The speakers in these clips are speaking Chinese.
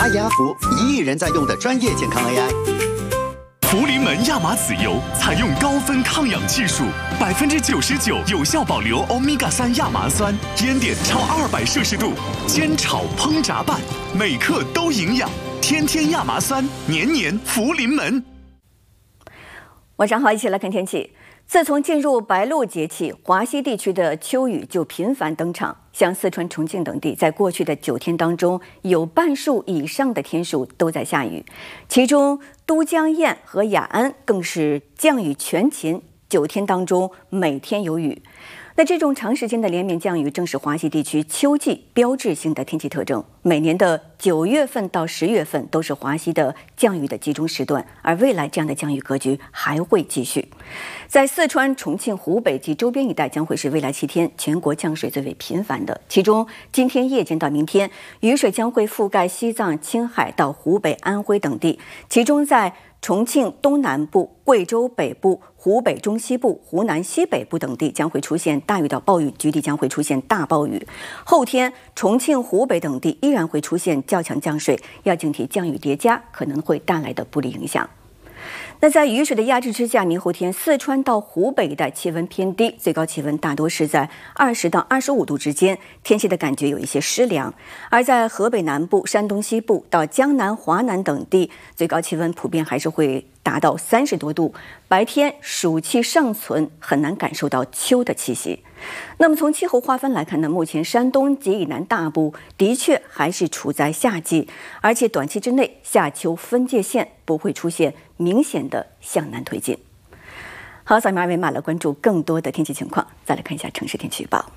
马雅福1亿人在用的专业健康 AI。 福临门亚麻籽油采用高分抗氧技术，99%有效保留欧米伽3亚麻酸，烟点超200摄氏度，煎炒烹炸拌，每克都营养。天天亚麻酸，年年福临门。 晚上好，一起来看天气。自从进入白露节气，华西地区的秋雨就频繁登场。像四川、重庆等地，在过去的9天当中，有半数以上的天数都在下雨。其中，都江堰和雅安更是降雨全勤，9天当中每天有雨。那这种长时间的连绵降雨，正是华西地区秋季标志性的天气特征。每年的9月份到10月份都是华西的降雨的集中时段，而未来这样的降雨格局还会继续。在四川、重庆、湖北及周边一带，将会是未来7天全国降水最为频繁的。其中，今天夜间到明天，雨水将会覆盖西藏、青海到湖北、安徽等地，其中在重庆东南部、贵州北部、湖北中西部、湖南西北部等地将会出现大雨到暴雨，局地将会出现大暴雨。后天，重庆、湖北等地依然会出现较强降水，要警惕降雨叠加可能会带来的不利影响。那在雨水的压制之下，明后天四川到湖北一带气温偏低，最高气温大多是在20到25度之间，天气的感觉有一些湿凉。而在河北南部、山东西部到江南、华南等地，最高气温普遍还是会达到30多度，白天暑气尚存，很难感受到秋的气息。那么从气候划分来看呢，目前山东及以南大部的确还是处在夏季，而且短期之内夏秋分界线不会出现明显的向南推进。好，扫描2维码来关注更多的天气情况。再来看一下城市天气预报。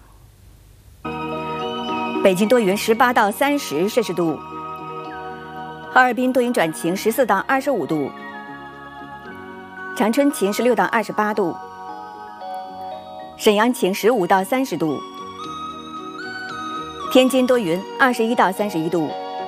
北京多云18到30摄氏度，哈尔滨多云转晴14到25度，长春晴16到28度，沈阳晴15到30度，天津多云21到31度，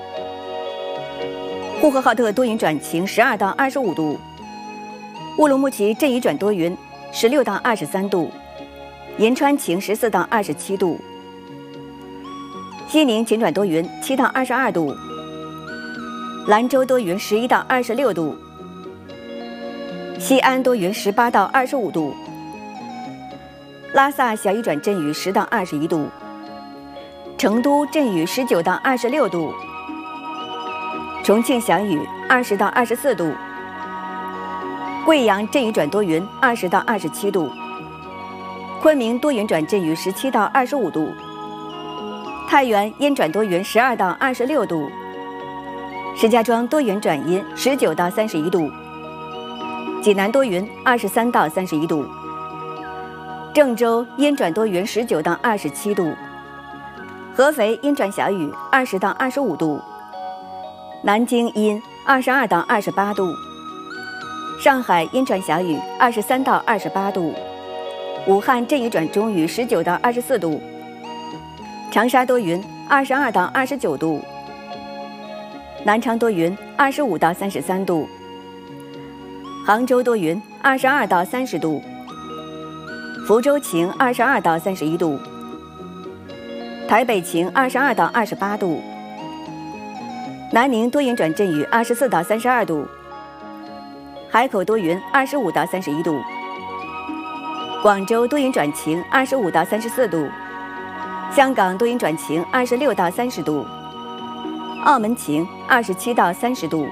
呼和浩特多云转晴12到25度，乌鲁木齐阵雨转多云16到23度，银川晴14到27度，西宁晴转多云7到22度，兰州多云11到26度，西安多云18到25度，拉萨小雨转阵雨10到21度，成都阵雨19到26度，重庆小雨20到24度，贵阳阵雨转多云20到27度，昆明多云转阵雨17到25度，太原阴转多云12到26度，石家庄多云转阴19到31度，济南多云23到31度，郑州阴转多云19到27度，合肥阴转小雨20到25度，南京阴22到28度，上海阴转小雨23到28度，武汉阵雨转中雨19到24度，长沙多云22到29度，南昌多云25到33度，杭州多云22到30度，福州晴22到31度，台北晴22到28度，南宁多云转阵雨24到32度，海口多云25到31度，广州多云转晴25到34度，香港多云转晴26到30度，澳门晴27到30度。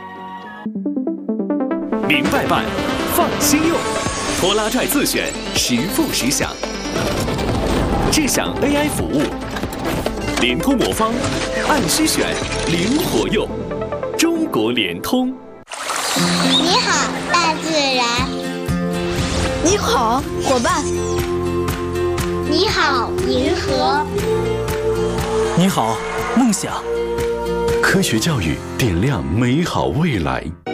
明白办，放心用，拖拉拽自选，实付实享。智享 AI 服务，联通魔方，按需选，灵活用。中国联通。 你好，大自然。 你好，伙伴。 你好，银河。 你好，梦想。 科学教育点亮美好未来。